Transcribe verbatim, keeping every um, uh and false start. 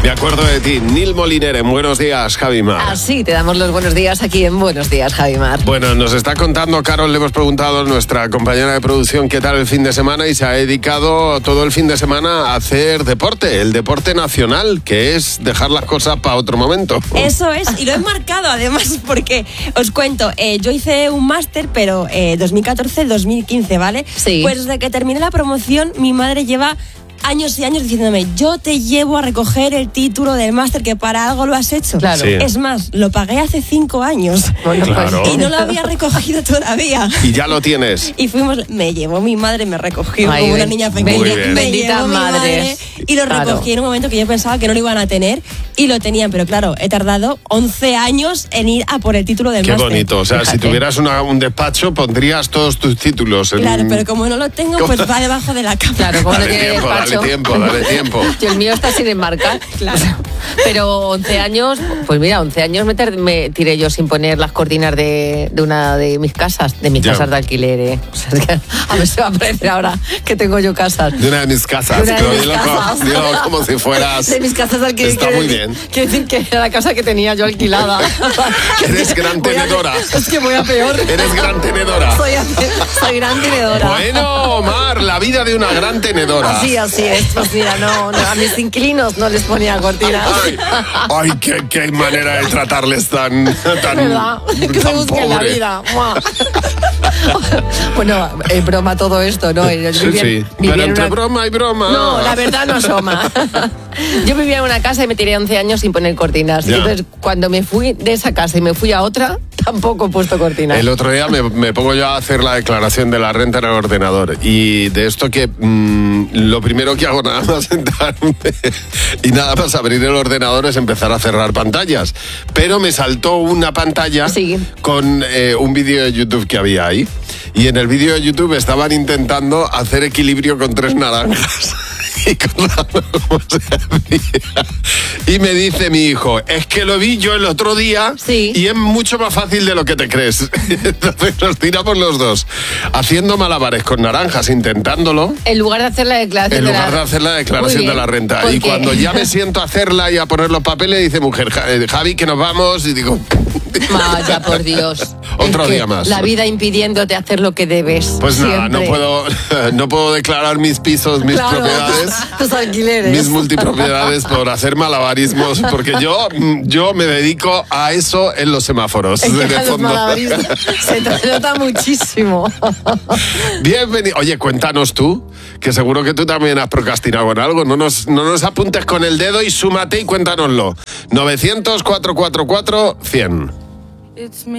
Me acuerdo de ti, Nil Moliner, en Buenos Días, Javi Mar. Así te damos los buenos días aquí en Buenos Días, Javi Mar. Bueno, nos está contando, Carol, le hemos preguntado a nuestra compañera de producción qué tal el fin de semana y se ha dedicado todo el fin de semana a hacer deporte, el deporte nacional, que es dejar las cosas para otro momento. Eso es, y lo he marcado además porque os cuento, eh, yo hice un máster, pero eh, dos mil catorce dos mil quince, ¿vale? Sí. Pues desde que terminé la promoción, mi madre lleva años y años diciéndome, yo te llevo a recoger el título del máster, que para algo lo has hecho. Claro. Sí. Es más, lo pagué hace cinco años. Bueno, Claro. Y no lo había recogido todavía. Y ya lo tienes. Y fuimos, me llevó mi madre, me recogió Ay, como una ben- niña Muy pequeña. bien. Me Benditas llevó mi madres. madre y lo Claro. recogí en un momento que yo pensaba que no lo iban a tener y lo tenían. Pero claro, he tardado once años en ir a por el título del Qué máster. bonito. O sea, Fíjate. si tuvieras una- un despacho, pondrías todos tus títulos. En... Claro, pero como no lo tengo, pues va debajo de la cama. Claro, como no Dale tiene tiempo, dale despacho. tiempo, dale tiempo. Yo el mío está sin enmarcar. Claro. Pero once años, pues mira, once años me, ter- me tiré yo sin poner las cortinas de, de una de mis casas, de mis Ya. casas de alquiler. ¿eh? O sea, es que a ver si va a parecer ahora que tengo yo casas. De una de mis casas. De una de pero mis dilo, casas. co- dilo como si fueras... De mis casas de alquiler. Está quiere muy decir- bien. Quiere decir que era la casa que tenía yo alquilada. Eres gran Voy a- tenedora. Es que voy a peor. Eres gran tenedora. Soy, soy gran tenedora. Bueno, Omar, la vida de una gran tenedora. Así, así es. Pues mira, no, no, a mis inquilinos no les ponía cortinas. Ay, ay qué, qué manera de tratarles tan, tan, ¿Verdad? Que se tan busquen la pobre. vida. Mua. Bueno, es broma todo esto, ¿no? Yo Sí, vivía- sí. vivía Pero en entre una- broma y broma. No, la verdad no asoma. Yo vivía en una casa y me tiré once años sin poner cortinas. Ya. Entonces, cuando me fui de esa casa y me fui a otra, tampoco he puesto cortinas. El otro día me, me pongo yo a hacer la declaración de la renta en el ordenador y de esto que mm, lo primero que hago nada más sentarme y nada más abrir el ordenador es empezar a cerrar pantallas. Pero me saltó una pantalla Sí. con eh, un vídeo de YouTube que había ahí y en el vídeo de YouTube estaban intentando hacer equilibrio con tres naranjas. Y con la mano como se hacía. Y me dice mi hijo, es que lo vi yo el otro día Sí. y es mucho más fácil de lo que te crees. Entonces nos tiramos los dos haciendo malabares con naranjas, intentándolo, En lugar de hacer la declaración en de lugar la... de hacer la declaración Muy bien, de la renta. porque- Y cuando ya me siento a hacerla y a poner los papeles, dice mujer, "Ja- eh, Javi, que nos vamos", y digo... Vaya, por Dios. Otro Es que día más. La vida impidiéndote hacer lo que debes. Pues nada, no siempre. puedo, no puedo declarar mis pisos, mis Claro, propiedades. tus alquileres. Mis multipropiedades por hacer malabarismos, porque yo, yo me dedico a eso en los semáforos. Es en que el a los fondo. malabaristas se te nota muchísimo. Bienvenido. Oye, cuéntanos tú, que seguro que tú también has procrastinado en algo. No nos, no nos apuntes con el dedo y súmate y cuéntanoslo. novecientos, cuatrocientos cuarenta y cuatro, cien.